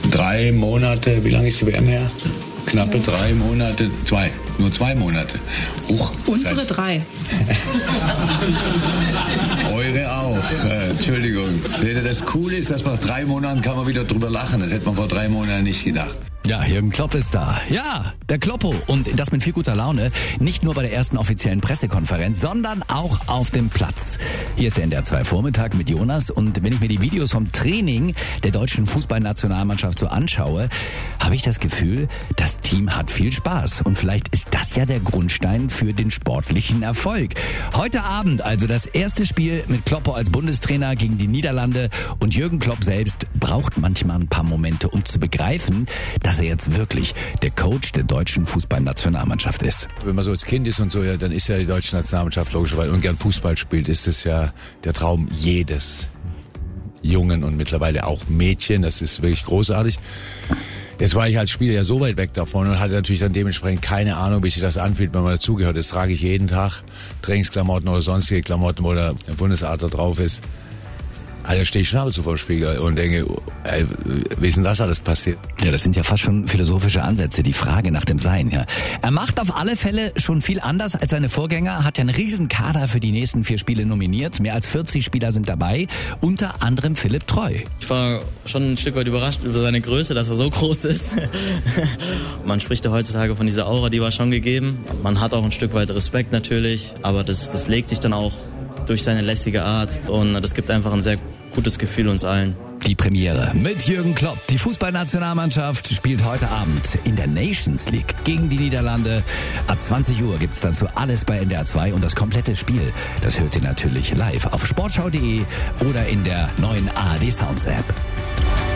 3 Monate, wie lange ist die WM her? Knappe 3 Monate, nur 2 Monate. Unsere 3. Eure auch, Entschuldigung. Das Coole ist, dass nach 3 Monaten kann man wieder drüber lachen. Das hätte man vor 3 Monaten nicht gedacht. Ja, Jürgen Klopp ist da. Ja, der Kloppo. Und das mit viel guter Laune. Nicht nur bei der ersten offiziellen Pressekonferenz, sondern auch auf dem Platz. Hier ist der NDR 2 Vormittag mit Jonas. Und wenn ich mir die Videos vom Training der deutschen Fußballnationalmannschaft so anschaue, habe ich das Gefühl, das Team hat viel Spaß. Und vielleicht ist das ja der Grundstein für den sportlichen Erfolg. Heute Abend also das erste Spiel mit Kloppo als Bundestrainer gegen die Niederlande. Und Jürgen Klopp selbst braucht manchmal ein paar Momente, um zu begreifen, dass er jetzt wirklich der Coach der deutschen Fußballnationalmannschaft ist. Wenn man so als Kind ist und so, ja, dann ist ja die deutsche Nationalmannschaft logischerweise und gern Fußball spielt, ist es ja der Traum jedes Jungen und mittlerweile auch Mädchen. Das ist wirklich großartig. Jetzt war ich als Spieler ja so weit weg davon und hatte natürlich dann dementsprechend keine Ahnung, wie sich das anfühlt, wenn man dazugehört. Das trage ich jeden Tag, Trainingsklamotten oder sonstige Klamotten, wo der Bundesadler drauf ist. Also stehe ich schon ab und zu vor dem Spiegel und denke, wie ist denn das alles passiert? Ja, das sind ja fast schon philosophische Ansätze, die Frage nach dem Sein. Ja. Er macht auf alle Fälle schon viel anders als seine Vorgänger, hat ja einen riesen Kader für die nächsten 4 Spiele nominiert. Mehr als 40 Spieler sind dabei, unter anderem Philipp Treu. Ich war schon ein Stück weit überrascht über seine Größe, dass er so groß ist. Man spricht ja heutzutage von dieser Aura, die war schon gegeben. Man hat auch ein Stück weit Respekt natürlich, aber das legt sich dann auch durch seine lässige Art und das gibt einfach ein sehr gutes Gefühl uns allen. Die Premiere mit Jürgen Klopp. Die Fußballnationalmannschaft spielt heute Abend in der Nations League gegen die Niederlande. Ab 20 Uhr gibt's dazu alles bei NDR 2 und das komplette Spiel, das hört ihr natürlich live auf sportschau.de oder in der neuen ARD Sounds App.